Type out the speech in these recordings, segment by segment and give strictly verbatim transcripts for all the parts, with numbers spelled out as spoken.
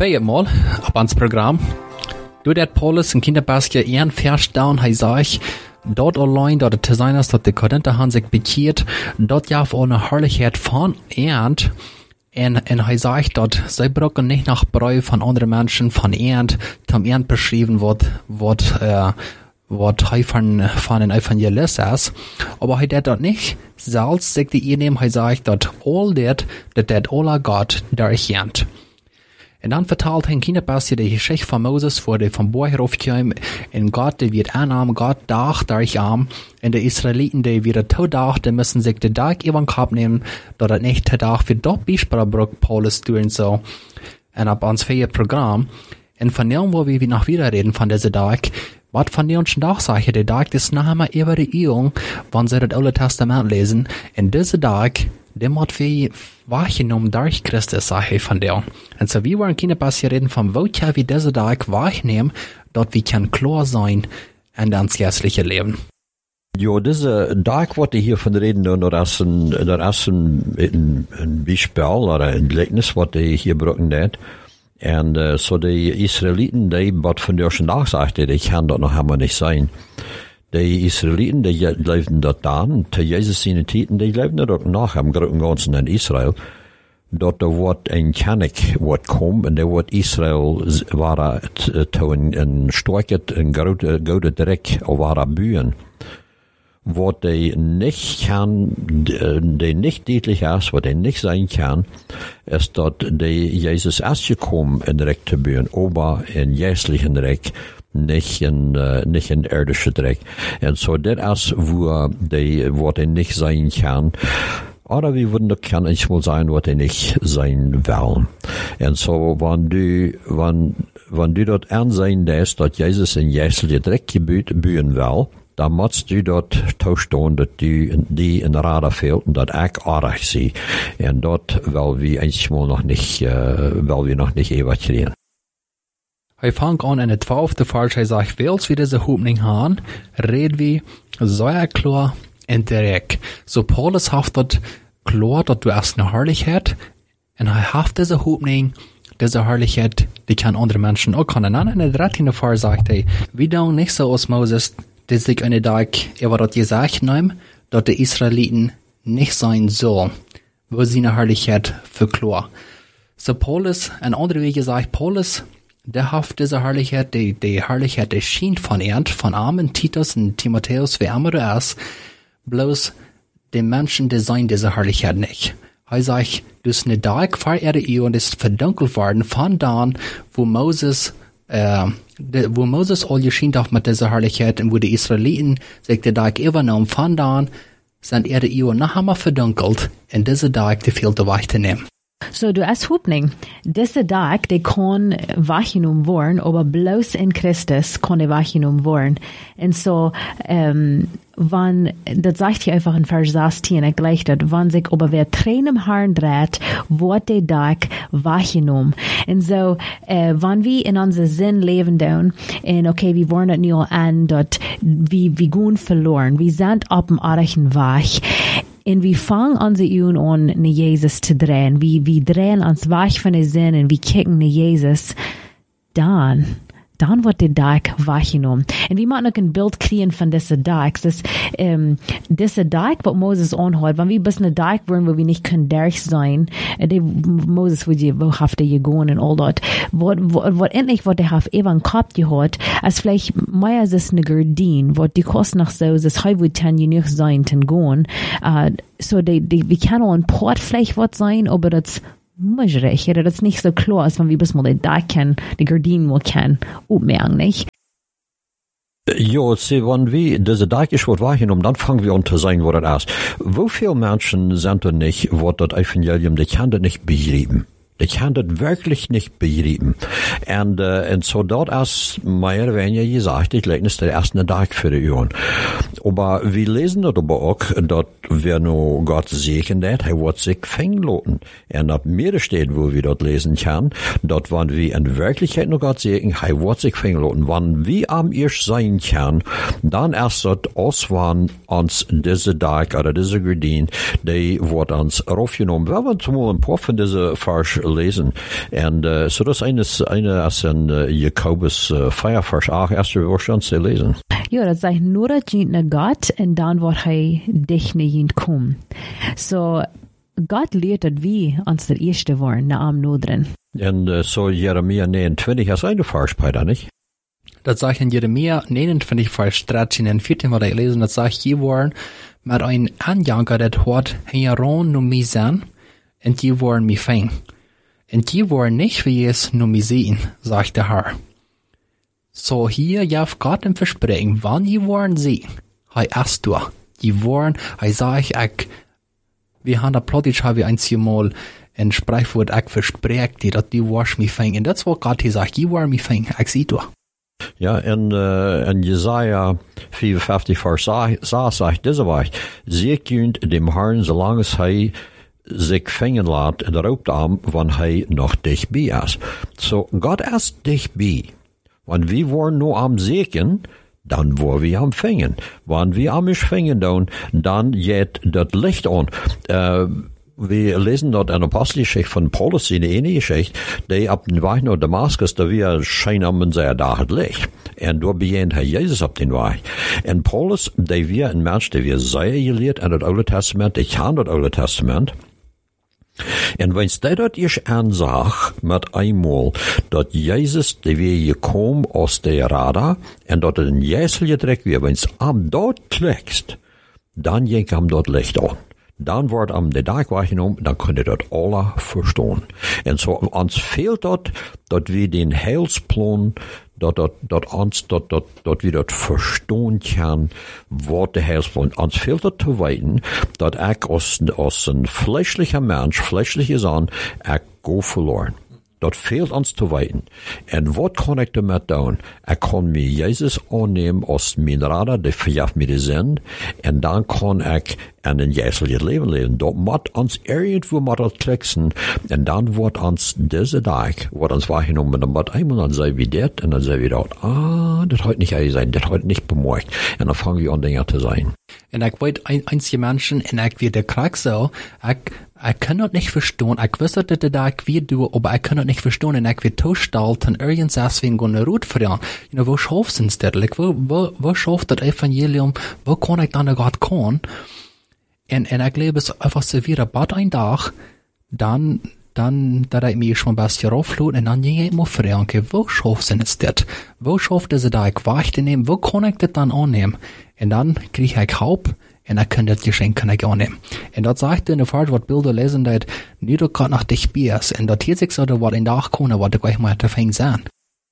bij het mal op ons programma. Doordat Paulus een kinderbasje een vers down, hij zegt, dat alleen dat het te zijn is dat de Korinther zich bekeert, dat jaf ohne Herrlichkeit von Ernd. En, en hij zegt dat zij brauchen niet nach Breu von anderen Menschen von Ernd, zum Ernd beschrieben wordt, wat, uh, wat hij van, van een evangelist is. Aber hij deed dat niet. Zelfs zegt die eenem, hij zegt dat all dit, dat dat alle Gott derkent. En dan vertelt hij kinderbasje de geschichte van Moses voor de van Boerhof kwam. En Gott, die wird aannamen, Gott dag durch arm. En de Israëlieten, die wieder to dag, die müssen sich de dag even kap nemen, dat het niet te dag für dat Bischbrauch Paulus doen so. En op ons vier Programm. En van dem, wo wir noch wieder reden von dieser Dag, wat van die uns dag sagen, de dag ist nachher über die Eung, wann sie das Alte Testament lesen. En diese Dag, der moet wir wahrgenommen durch Christus, sage ich von der. Und so wie wir in Kinderpass reden von wo wir diese Tag wahrnehmen, dort wir kann klar sein in das geistliche Leben. Ja, diese Tag, was ich hier von reden, oder ist ein, oder ist ein, ein, ein Beispiel oder ein Gleichnis, was ich hier brauchen hat. Und uh, so die Israeliten, die was von der schon nachsagte, die kann dort noch einmal nicht sein. Die Israeliten, die lebten dort dann, zu Jesus seine Titen, die lebten dort nach am großen Ganzen in Israel. Dort wird ein König, wird kommen, und der wird Israel, war zu ein starket, ein guter Dreck, war bühen. Was die nicht kann, die nicht deutlich ist, was die nicht sein kann, ist, dass die Jesus erst gekommen in Dreck zu bühen, aber in jährlichen Dreck, nicht in, uh, nicht in irdische Dreck. Und so, das ist, wo die, wo die nicht sein kann. Oder wir würden doch kann ich wohl sein, was die nicht sein wollen. Und so, wenn du, wenn, wenn du dort ansehen lässt, dass Jesus in jährliche Dreck bühen will, dann musst du dort tauschtun, dass du die in der Rade fehlt und das auch artig sie. Und dort, weil wir eigentlich mal noch nicht, uh, weil wir noch nicht evakuieren. Hij vangt aan in het twaalfde vers, hij zegt, wils wie deze hoopning gaan, red wie, sehr klar en direkt. So Paulus haft dat klar, dat du erst eine Herrlichkeit, en hij haft deze hoopning, diese Herrlichkeit, die kann andere Menschen auch können. Und in der dertiende vers sagt hij, wie dan nicht so als Moses, die sich eine Tag über das gesagt nehmen, dass die Israeliten nicht sein soll, wo sie eine Herrlichkeit verklar. So Paulus, ein anderer Weg sagt, Paulus, der haft diese Herrlichkeit, die, die Herrlichkeit, die schien von Ernd, von Armen, Titus und Timotheus, wie immer du ist, bloß die Menschen, die sein diese Herrlichkeit nicht. Er sagt, du bist eine Tag vor ihre Ehe und ist verdunkelt worden von dann, wo Moses, äh, de, wo Moses all geschehen hat mit dieser Herrlichkeit und wo die Israeliten sich den Tag übernommen von dann, sind ihre Ehe noch einmal verdunkelt und diese Tag, die fehlt wahrzunehmen. So, du als Hoopning, diese Tag, die kann wahrgenommen worden, aber bloß in Christus kann die wahrgenommen worden. Und so, ähm, wann, das sagt hier einfach in Vers sechzehn, er gleicht das, wann sich aber wer Tränen im Herrn dreht, wird der Tag wahrgenommen. Und so, äh, wann wir in unser Sinn leben down, und okay, wir wollen das nicht an, dort, wir, wir gehen verloren, wir sind auf dem arischen Weg. Und wir fangen an, sie an, ne Jesus zu drehen. Wir, wir drehen ans Weich von der Sinn und wir kicken ne Jesus. Dann, dann wird der Tag wahrgenommen. Und wir machen noch ein Bild kriegen von diesen Tags. Das, ähm, dieser Tag, was Moses anhat, wenn wir bis eine Tag wollen, wo wir nicht können durch sein, der Moses wird ja, wo haft er gegangen und all das. Was endlich, was der hat eben gehabt gehabt, als vielleicht mehr ist eine Gardine, was die kosten noch so, das halb wird dann nicht sein, zu gehen. Uh, so, die, die, wir können auch ein Port vielleicht was sein, aber das Mujrig, ja, das ist nicht so klar, als wenn wir bis mal die Tag kennen, die Gardinen mal kennen, ummerken, nicht? Ja, sie, wenn wir diese Tag ist, was wahrgenommen, dann fangen wir an zu sein, wo das ist. Wie viele Menschen sind da nicht, wo das Evangelium, die kann das nicht begreifen. Ich kann das wirklich nicht begreifen. Und, äh, und so dort ist mehr oder weniger gesagt, ich lege nicht der erste Tag für die Übung. Aber wir lesen das aber auch, dass wer nur Gott segnet, er wird sich fängen lassen. Und ab mir steht, wo wir dort lesen können, dort, wenn wir in Wirklichkeit nur Gott segnen, er wird sich fängen lassen. Wenn wir am erst sein können, dann erst dort aus, wann uns diese Tag oder diese Gardine, die wird uns aufgenommen. Wenn wir zum Beispiel ein paar von diesen Vers lesen. Und uh, so das eine, eine als ein uh, Jakobus uh, vier Vers acht erste Woche zu lesen. Ja, dat sagt nur dat jint naar God en dan wordt hij dich naar jint kom. So, God leert dat wie ons der eerste worden, na am noderen. En uh, so Jeremia negenentwintig als eine Vers bei da, nicht? Dat sagt in Jeremia negenentwintig Vers dreizehn en veertien wat ik lezen, dat sagt je worden met een aanjager dat hoort hieron nu mij zijn en je worden mij fijn. En je worden niet wie es nu mij zien, sagt der Herr. So hier jaf Gott im Versprechen, wann je worden zien, hij erst du. Je worden, hij sagt, ik, wir haben da plötzlich habe ich ein Mal ein Sprichwort, ich verspreche dir, dass die warst mich fängt. Und das war Gott, der sagt, je worden mich fängt, ich sehe du. Ja, en, uh, en Jesaja vierundvijftig vers zes sagt deze weg, zeek junt dem Herrn, zolang es hij sich fängen laat, en roept aan, wanneer hij nog dichtbij is. So, Gott is dichtbij. Wanneer wir worden nur am Seken, dann wo wir am Fängen. Wann wir am mich fängen, dann, dann geht das Licht an. Uh, wir lesen dort eine Apostelgeschichte von Paulus in der eine Geschichte, die ab dem Weg nach Damaskus, da wir scheinen am sehr da hat Licht. Und da beginnt Herr Jesus auf den Weg. Und Paulus, der wir ein Mensch, der wir sehr gelehrt in das Alte Testament, ich kann das Alte Testament. En wenn's dat dat ich ansag, met einmal, dat Jesus, der wir gekommen aus der Rada, en dat het een Jesel gedrekt weer, wenn's am dort klickst, dann jenk am dort Licht an. Dann wordt am de dag weggenommen, dann könnt ihr dat alle verstehen. En so, uns fehlt dort, dat wir den Heilsplan, dat, dat, dat uns, dat, dat, dat wir dat verstehen können, wat der Heilsplan, uns fehlt dat zu weiten, dat ich als, als ein fleischlicher Mensch, fleischliche Sohn, ich go verloren. Dat fehlt uns zu weiten. En wat kan ik damit doen? Ik kan mir Jesus annehmen als mijn Radar, die verjaagt mir die Sinn, en dan kan ik in een geestelijk leven leven. Dat moet ons irgendwo moet dat klikken, en dan wordt ons deze dag, wordt ons waargenomen, dan moet eenmaal dan zijn we dit, en dan zijn we dat, ah, dat gaat niet zijn, dat gaat niet bemerkt. En dan vangen we aan dingen te zijn. En ik weet, ein, einzige Menschen, en ik weer de krak zo, ik, ik kan dat niet verstaan, ik wist dat dit da ik weer doe, maar ik kan dat niet verstaan, en ik weer toestelten, ergens deswegen gaan rood vergaan. You know, wo schafft es dat? Like, wo, wo, wo schafft das Evangelium, wo kann ich dann Gott kommen? En, en ik glaube, es einfach so wieder bad ein Tag, dann, dann, da ich mich schon ein bisschen rauflud, und dann ging ich mal fragen, okay, wo schafft es das? Wo schafft es da, ich wachte nehmen, wo kann ich das dann annehmen? Und dann krieg ich Haupt, und dann kann das Geschenk kann ich annehmen. Und das sagt in der Fall, was Bilder lesen, dass nicht gerade nach dich bist, und das hier sich so, was in Tag kommen, was ich gleich mal zu fängen sein.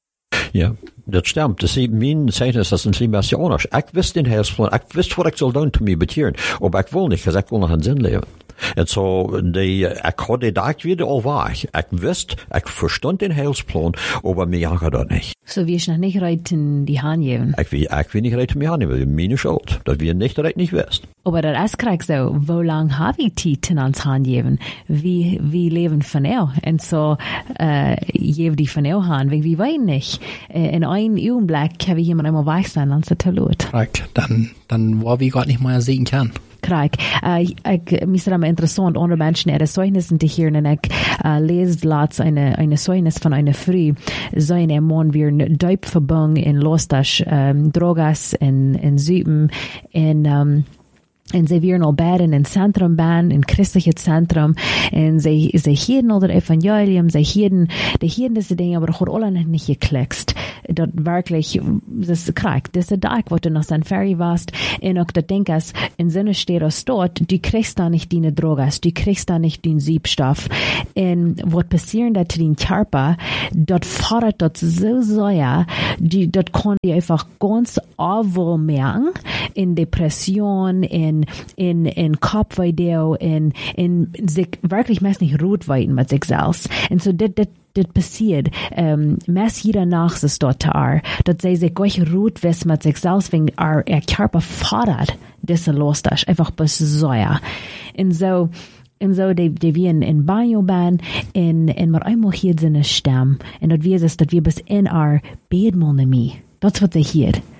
Ja, dat stimmt. Das ist mein Zeichen, ist das ein bisschen anders. Ich wüsste den Heilsplan, ich wüsste, was ich soll tun, zu mir betieren. Aber ich will nicht, weil ich will noch einen Sinn leben. Und so, die, ich hatte die Tag wieder all weg. Ich wüsste, ich verstand den Heilsplan, aber mir jagen das nicht. So wie ich noch nicht recht in die Hand geben. Ich will, ich will nicht recht in die Hand geben, meine Schuld. Das wir nicht recht nicht wissen. Aber das ist gerade so, wo lang habe ich Zeit in ans Hand geben? Wie, wie leben von er? Und so, äh, gebe die von er Hand, wie weit nicht. Äh, in einem Augenblick habe ich jemand einmal weich sein, dann ist es tot. Dann, dann war wie Gott nicht mehr sehen kann. Krijg. Uh, ik, mis er maar interessant, andere mensen er zeugnissen te horen en ik uh, lees laatst een, een zeugnis van een vrouw. Zijn er man weer duip verbonden in Lostas, um, drogas en, en zuipen en um, en zij weer al bij in een centrum ben, een christelijk centrum. En zij, zij hielden al het evangelium, zij hielden, die hielden deze dingen, maar God alle niet geklikt. Dat werkelijk, das krijg, deze dag wat er nog zijn ferry was. En ook dat denk ik, in Sinne steht das dort, du kriegst da nicht die Drogas, du kriegst da nicht den Siebstoff. En wat passiert dat in Körper, dat fordert dat so sehr, die, dat kann die einfach ganz avol merken, in Depression, in in, in Kopfweihdeel, in, in sich wirklich meist nicht rot weiten mit sich selbst. Und so, das, das, das passiert, ähm, meist jeder nach sich dort da, dass sie sich gleich rot wissen mit sich selbst, wenn er, er Körper fordert, das los ist, einfach bis so, ja. Und so, und so, die, die wir in, in Banjo ben, en, en maar einmal hier seine Stamm, und dat wir es, dat wir bis in our Bedmonemie, das wird sich hier.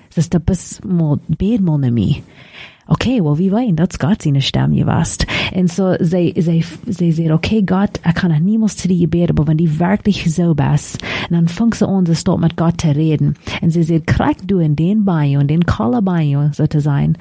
Das ist bis mal, bed mal nicht mehr. Okay, well, wie wein, das Gott seine Stamm gewasst. Und so, sie, sie, sie sagt, okay, Gott, er kann auch niemals zu dir beten, aber wenn die wirklich so bist, dann fängst du an, sie mit Gott zu reden. Und sie sagt, krieg du in den Bein und den Kalle Bein, so zu sein,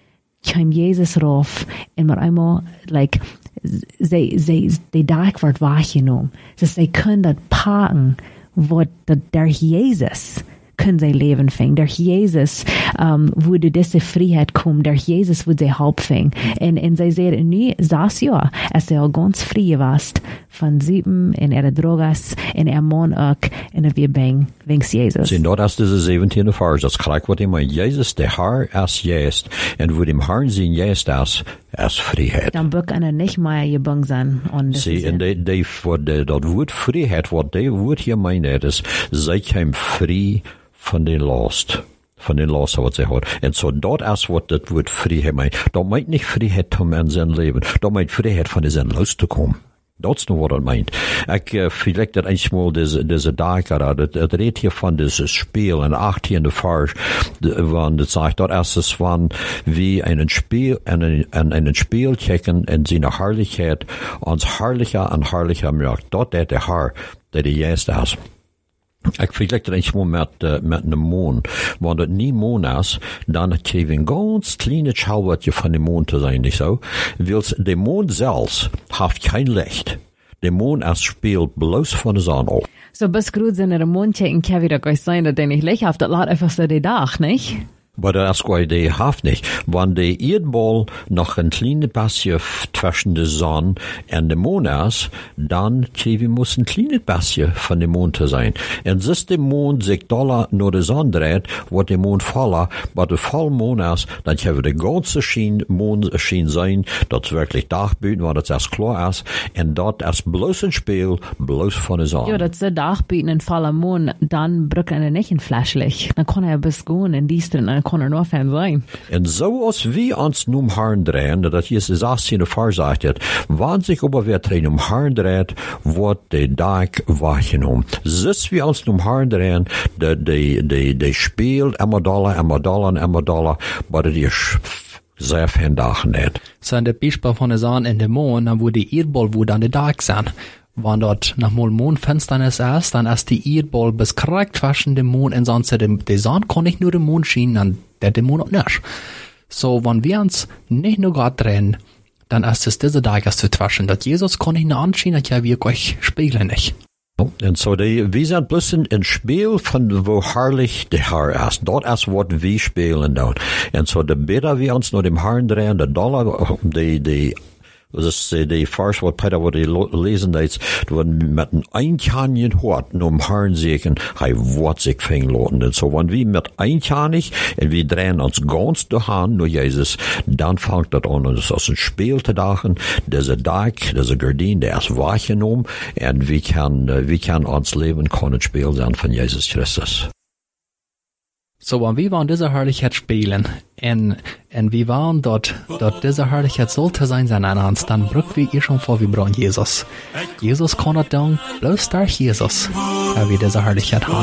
kam Jesus rauf, und mir einmal, like, sie, sie, die Tag wird wahrgenommen. So, sie können das packen, wo der Jesus können sie leben fing. Der Jesus um, würde diese Freiheit kommen. Der Jesus würde sie halb fing. Und, und sie sagen, nu, das ja, als sie auch ganz frei warst, von sieben in ihre Drogas, in ihr Mann auch, und wir bringen, wegen Jesus. Sie dort aus diese siebzehn Vers, das gleich, was immer Jesus, der Herr, als jest, und wo dem Herrn sehen jest, als, als Freiheit. Dann bück einer nicht mehr gebunden sein. Sie, und die, die, die, das Wort Freiheit, was der Wort hier meint, ist, sei kein frei von den Last, von den Last, was sie hat. Und so dort erst, was das Wort Freiheit meint. Da meint nicht Freiheit um in sein Leben. Da meint Freiheit von sein loszukommen. Das ist nur, was er meint. Ich, äh, vielleicht das einmal diese, diese Dakar, das, das redet hier von dieses Spiel, in achtzehnten Vers, wann das sagt, dort erst es waren wie ein Spiel, ein, ein, ein Spiel checken in seiner Herrlichkeit, uns herrlicher und herrlicher merkt. Dort der der Herr, der die jetzt ist. Ich vergleiche das mal mit, mit einem Mond. Wenn das nie Mond ist, dann kriegen wir ein ganz kleines Schauwertje von dem Mond zu sein, nicht so? Weil der Mond selbst hat kein Licht. Der Mond erst spielt bloß von der Sonne auf. So bis gut in der Mond checken kann wieder gleich sein, dass der nicht Licht hat, das lädt einfach so die Dach, nicht? Aber das geht die Haft nicht. Wenn der Erdball noch ein kleines bisschen zwischen der Sonne und dem Mond ist, dann kriegen wir ein kleines bisschen von dem Mond zu sein. Und wenn der Mond sich doller nur der Sonne dreht, wird der Mond voller, aber der Vollmond ist, dann können wir der ganze Schien, Mond schien sein, das wirklich Dachbüten, weil das erst klar ist, und dort ist bloß ein Spiel, bloß von der Sonne. Ja, das ist der Dachbüten in voller Mond, dann brückt er nicht in Flashlicht. Dann kann er bis gehen in dies drin, dann kann er nur Fan sein. Und so als wir uns nun Herrn drehen, das hier ist das achtzehn Vers sagt, wann sich aber wer drehen um Herrn dreht, wird der Tag wahrgenommen. Sitzt wir uns nun Herrn drehen, der, der, der, der spielt immer Dollar, immer Dollar, immer Dollar, aber die sehr viel Tag nicht. So in der Beispiel von der Sonne in der Mond, dann wo die Erdball wo dann der Tag sind. Wenn dort nach mal Mondfinsternis ist, dann ist die Erdball bis korrekt zwischen dem Mond und sonst die Sonne kann nicht nur den Mond schienen, dann der den Mond auch nicht. So, wenn wir uns nicht nur Gott drehen, dann ist es diese Tag zu zwischen, dass Jesus kann nicht nur anschienen, dass ja wir euch spiegeln nicht. Und so, die, wir sind bloß ein Spiel von wo herrlich der Herr ist. Dort ist, was wir spielen dort. Und so, der besser wir uns nur dem Herrn drehen, der Dollar, die, die, das ist die Vers, was Peter wurde lesen, das wenn mit einem einkannigen Hort nur im Herrn sehen, hei wird sich fängen lassen. Und so, wenn wir mit einkannig und wir drehen uns ganz durch Hand, nur Jesus, dann fängt das an, uns aus dem Spiel zu dachen, diese Tag, diese Gardine, der ist wahrgenommen, und wir können, wir können uns leben, können Spiel sein von Jesus Christus. So, wenn wir wollen diese Herrlichkeit spielen, und, und wir wollen dort, dort diese Herrlichkeit sollte sein, sein an uns, dann brücken wir ihr schon vor, wir brauchen Jesus. Jesus kann das tun, bloß durch Jesus, weil wir diese Herrlichkeit haben.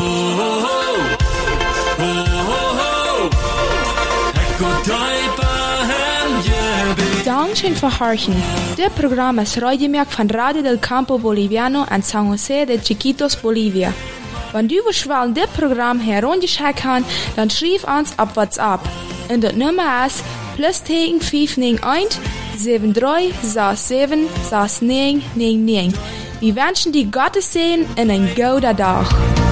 Dankeschön für Horchen. Das Programm ist Radiomerk von Radio del Campo Boliviano en San José de Chiquitos, Bolivia. Wenn du willst, das Programm herunterschalten kannst, dann schreib uns auf WhatsApp. Und das Nummer ist plus tegen fünf neun eins sieben drei sechs sieben sechs neun neun neun. Wir wünschen dir Gottes Segen und einen guten Tag.